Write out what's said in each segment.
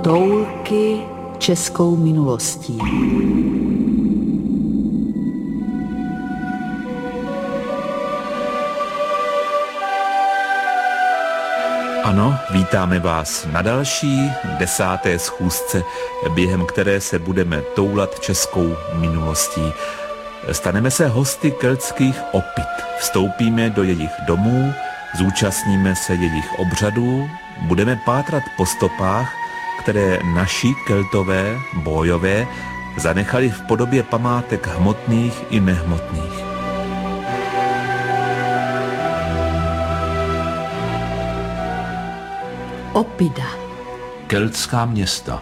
Toulky českou minulostí. Ano, vítáme vás na další 10. schůzce, během které se budeme toulat českou minulostí. Staneme se hosty keltských opit, vstoupíme do jejich domů, zúčastníme se jejich obřadů, budeme pátrat po stopách, které naši keltové, bojové, zanechali v podobě památek hmotných i nehmotných. Opida. Keltská města.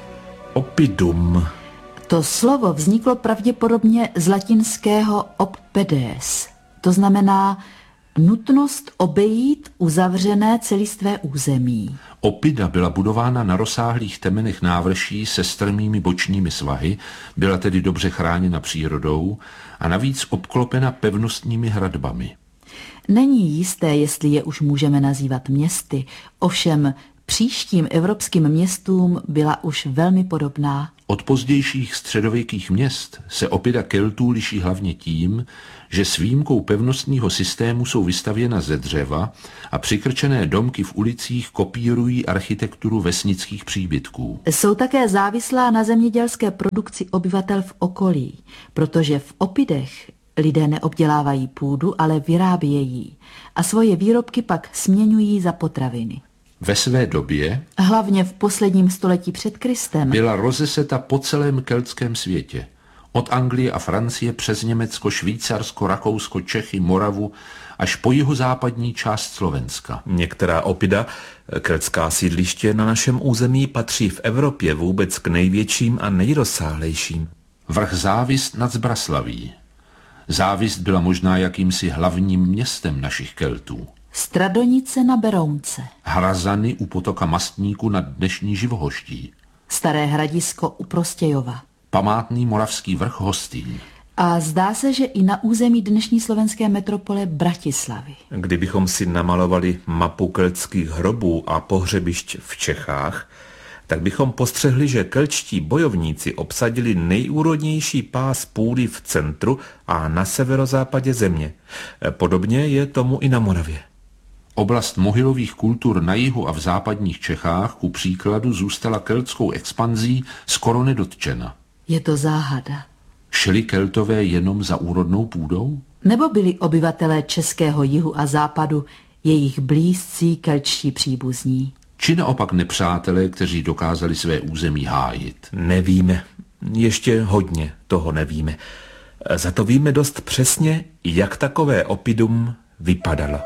Opidum. To slovo vzniklo pravděpodobně z latinského oppedes. To znamená nutnost obejít uzavřené celistvé území. Opida byla budována na rozsáhlých temenech návrší se strmými bočními svahy, byla tedy dobře chráněna přírodou a navíc obklopena pevnostními hradbami. Není jisté, jestli je už můžeme nazývat městy, ovšem příštím evropským městům byla už velmi podobná. Od pozdějších středověkých měst se Opida Keltů liší hlavně tím, že s výjimkou pevnostního systému jsou vystavěna ze dřeva a přikrčené domky v ulicích kopírují architekturu vesnických příbytků. Jsou také závislá na zemědělské produkci obyvatel v okolí, protože v Opidech lidé neobdělávají půdu, ale vyrábějí a svoje výrobky pak směňují za potraviny. Ve své době, hlavně v posledním století před Kristem, byla rozeseta po celém keltském světě. Od Anglie a Francie přes Německo, Švýcarsko, Rakousko, Čechy, Moravu až po jihozápadní část Slovenska. Některá opida, keltská sídliště na našem území, patří v Evropě vůbec k největším a nejrozsáhlejším. Vrch Závist nad Zbraslaví. Závist byla možná jakýmsi hlavním městem našich Keltů. Stradonice na Berounce. Hrazany u potoka Mastníku nad dnešní Živohoští. Staré Hradisko u Prostějova. Památný moravský vrch Hostýn. A zdá se, že i na území dnešní slovenské metropole Bratislavy. Kdybychom si namalovali mapu keltských hrobů a pohřebišť v Čechách, tak bychom postřehli, že keltští bojovníci obsadili nejúrodnější pás půdy v centru a na severozápadě země. Podobně je tomu i na Moravě. Oblast mohylových kultur na jihu a v západních Čechách ku příkladu zůstala keltskou expanzí skoro nedotčena. Je to záhada. Šli Keltové jenom za úrodnou půdou? Nebo byli obyvatelé českého jihu a západu jejich blízcí keltští příbuzní? Či naopak nepřátelé, kteří dokázali své území hájit? Nevíme. Ještě hodně toho nevíme. Za to víme dost přesně, jak takové opidum vypadalo.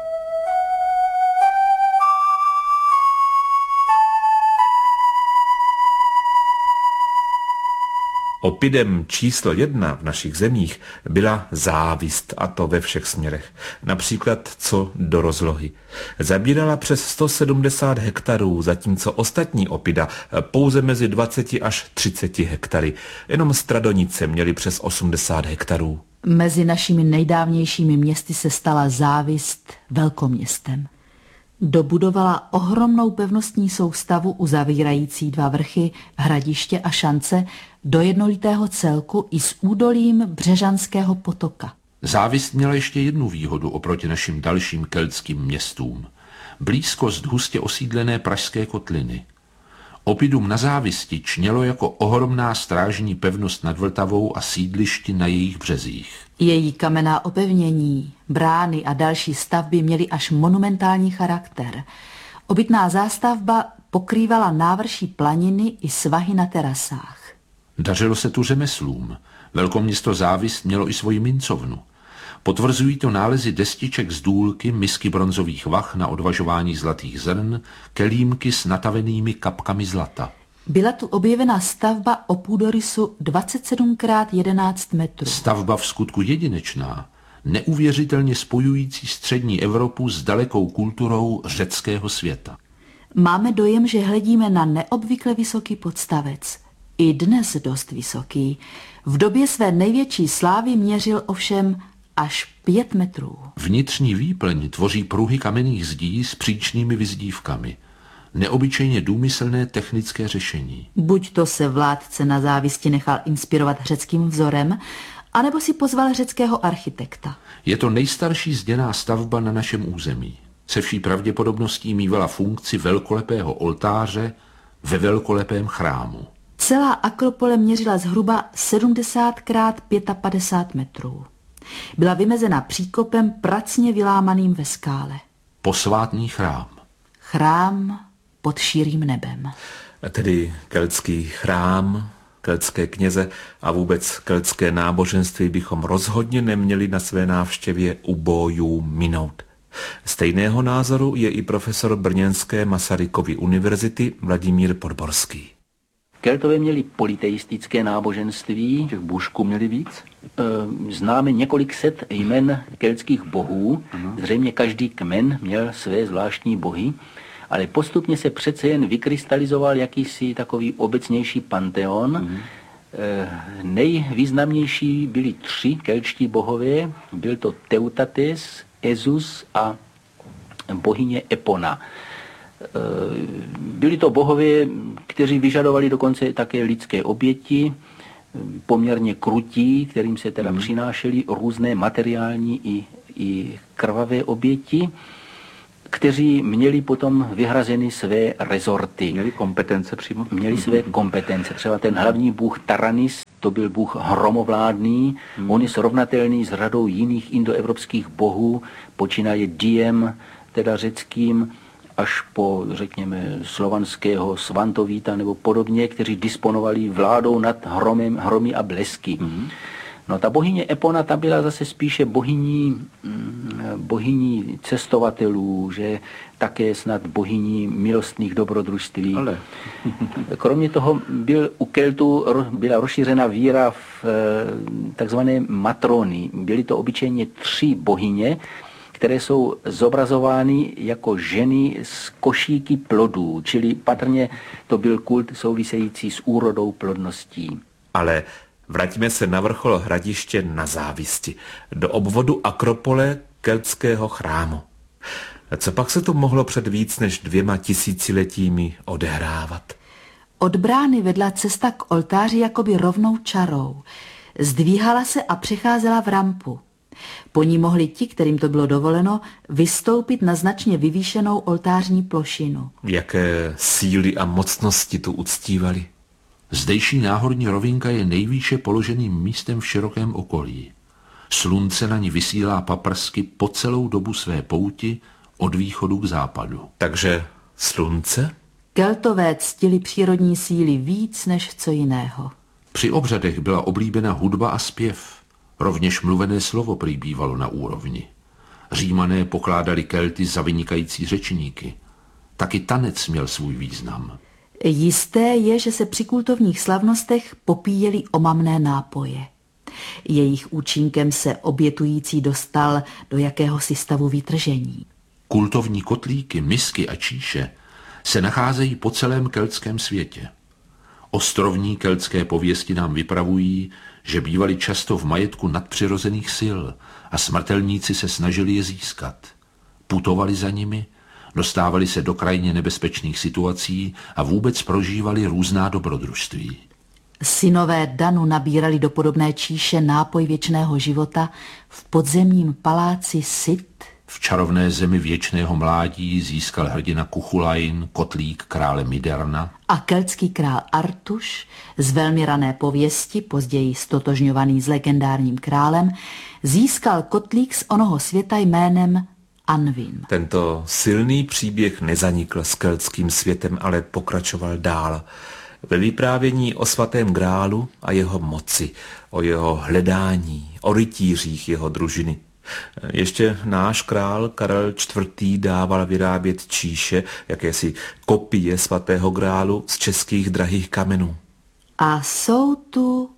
Opidem číslo 1 v našich zemích byla závist, a to ve všech směrech. Například co do rozlohy. Zabírala přes 170 hektarů, zatímco ostatní opida pouze mezi 20 až 30 hektary. Jenom Stradonice měly přes 80 hektarů. Mezi našimi nejdávnějšími městy se stala závist velkoměstem. Dobudovala ohromnou pevnostní soustavu uzavírající 2 vrchy, hradiště a šance do jednolitého celku i s údolím Břežanského potoka. Závist měla ještě jednu výhodu oproti našim dalším keltským městům. Blízkost hustě osídlené pražské kotliny. Opidum na Závisti čnělo jako ohromná strážní pevnost nad Vltavou a sídlišti na jejich březích. Její kamenná opevnění, brány a další stavby měly až monumentální charakter. Obytná zástavba pokrývala návrší planiny i svahy na terasách. Dařilo se tu řemeslům. Velkoměsto Závist mělo i svoji mincovnu. Potvrzují to nálezy destiček z důlky, misky bronzových vah na odvažování zlatých zrn, kelímky s natavenými kapkami zlata. Byla tu objevena stavba o půdorysu 27x11 metrů. Stavba v skutku jedinečná, neuvěřitelně spojující střední Evropu s dalekou kulturou řeckého světa. Máme dojem, že hledíme na neobvykle vysoký podstavec. I dnes dost vysoký. V době své největší slávy měřil ovšem až 5 metrů. Vnitřní výplň tvoří pruhy kamenných zdí s příčnými vyzdívkami. neobyčejně důmyslné technické řešení. Buď to se vládce na závisti nechal inspirovat řeckým vzorem, anebo si pozval řeckého architekta. Je to nejstarší zděná stavba na našem území. Se vší pravděpodobností mívala funkci velkolepého oltáře ve velkolepém chrámu. Celá Akropole měřila zhruba 70 x 55 metrů. Byla vymezena příkopem pracně vylámaným ve skále. Posvátný chrám. Chrám pod širým nebem. Tedy keltský chrám, keltské kněze a vůbec keltské náboženství bychom rozhodně neměli na své návštěvě u bojů minout. Stejného názoru je i profesor brněnské Masarykovy univerzity Vladimír Podborský. Keltové měli politeistické náboženství. Těch bůžků měli víc? Známe několik set jmen keltských bohů. Zřejmě každý kmen měl své zvláštní bohy, ale postupně se přece jen vykrystalizoval jakýsi takový obecnější panteon. Nejvýznamnější byli 3 keltští bohové. Byl to Teutates, Ezus a bohyně Epona. Byli to bohové, kteří vyžadovali dokonce také lidské oběti, poměrně krutí, kterým se teda přinášely různé materiální i krvavé oběti, kteří měli potom vyhrazeny své rezorty. Měli kompetence přímo? Měli své kompetence. Třeba ten hlavní bůh Taranis, to byl bůh hromovládný. On je srovnatelný s řadou jiných indoevropských bohů, počínaje Diem, teda řeckým, až po, řekněme, slovanského Svantovíta nebo podobně, kteří disponovali vládou nad hromy a blesky. No ta bohyně Epona, ta byla zase spíše bohyní cestovatelů, že také snad bohyní milostných dobrodružství. Ale. Kromě toho u Keltů byla rozšířena víra v takzvané matrony. Byly to obyčejně 3 bohyně, které jsou zobrazovány jako ženy z košíky plodů, čili patrně to byl kult související s úrodou, plodností. Ale vraťme se na vrchol Hradiště na Závisti, do obvodu Akropole keltského chrámu. Co pak se tu mohlo před víc než 2000 letími odehrávat? Od brány vedla cesta k oltáři jakoby rovnou čarou. Zdvíhala se a přecházela v rampu. Po ní mohli ti, kterým to bylo dovoleno, vystoupit na značně vyvýšenou oltářní plošinu. Jaké síly a mocnosti tu uctívali? Zdejší náhorní rovinka je nejvýše položeným místem v širokém okolí. Slunce na ní vysílá paprsky po celou dobu své pouti od východu k západu. Takže slunce? Keltové ctili přírodní síly víc než co jiného. Při obřadech byla oblíbena hudba a zpěv. Rovněž mluvené slovo prý bývalo na úrovni. Římané pokládali Kelty za vynikající řečníky. Taky tanec měl svůj význam. Jisté je, že se při kultovních slavnostech popíjeli omamné nápoje. Jejich účinkem se obětující dostal do jakéhosi stavu vytržení. Kultovní kotlíky, misky a číše se nacházejí po celém keltském světě. Ostrovní keltské pověsti nám vypravují, že bývali často v majetku nadpřirozených sil a smrtelníci se snažili je získat. Putovali za nimi, dostávali se do krajně nebezpečných situací a vůbec prožívali různá dobrodružství. Synové Danu nabírali do podobné číše nápoj věčného života v podzemním paláci Sit. V čarovné zemi věčného mládí získal hrdina Kuchulain kotlík krále Miderna a keltský král Artuš z velmi rané pověsti, později stotožňovaný s legendárním králem, získal kotlík z onoho světa jménem Anvin. Tento silný příběh nezanikl s keltským světem, ale pokračoval dál. Ve vyprávění o svatém grálu a jeho moci, o jeho hledání, o rytířích jeho družiny. Ještě náš král Karel IV. Dával vyrábět číše, jakési kopie svatého grálu z českých drahých kamenů. A jsou tu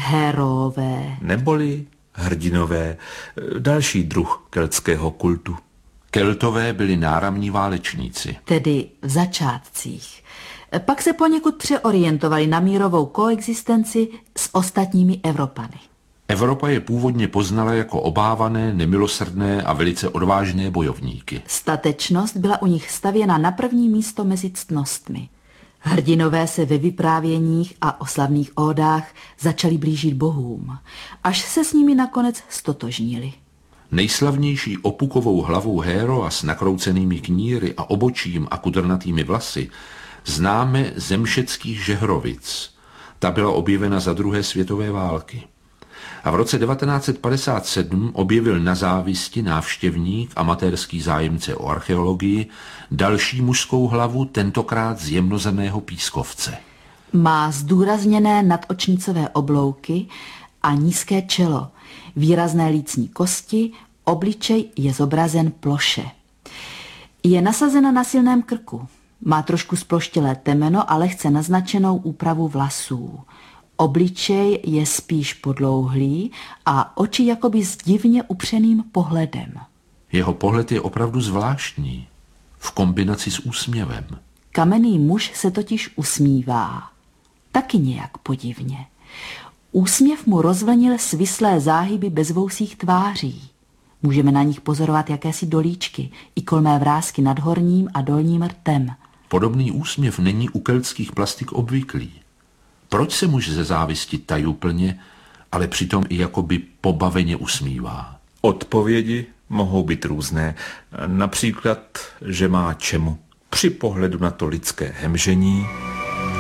herové. Neboli hrdinové, další druh keltského kultu. Keltové byli náramní válečníci. Tedy v začátcích. Pak se poněkud přeorientovali na mírovou koexistenci s ostatními Evropany. Evropa je původně poznala jako obávané, nemilosrdné a velice odvážné bojovníky. Statečnost byla u nich stavěna na první místo mezi ctnostmi. Hrdinové se ve vyprávěních a oslavných ódách začali blížit bohům, až se s nimi nakonec stotožnili. Nejslavnější opukovou hlavou Héroa s nakroucenými kníry a obočím a kudrnatými vlasy známe ze mšeckých Žehrovic. Ta byla objevena za druhé světové války. A v roce 1957 objevil na Závisti návštěvník, amatérský zájemce o archeologii, další mužskou hlavu, tentokrát z jemnozemného pískovce. Má zdůrazněné nadočnicové oblouky a nízké čelo, výrazné lícní kosti, obličej je zobrazen ploše. Je nasazena na silném krku, má trošku sploštělé temeno a lehce naznačenou úpravu vlasů. Obličej je spíš podlouhlý a oči jakoby s divně upřeným pohledem. Jeho pohled je opravdu zvláštní, v kombinaci s úsměvem. Kamenný muž se totiž usmívá. Taky nějak podivně. Úsměv mu rozvlnil svislé záhyby bezvousých tváří. Můžeme na nich pozorovat jakési dolíčky, i kolmé vrásky nad horním a dolním rtem. Podobný úsměv není u keltských plastik obvyklý. Proč se muž ze závisti tajuplně, ale přitom i jakoby pobaveně usmívá? Odpovědi mohou být různé. Například, že má čemu. Při pohledu na to lidské hemžení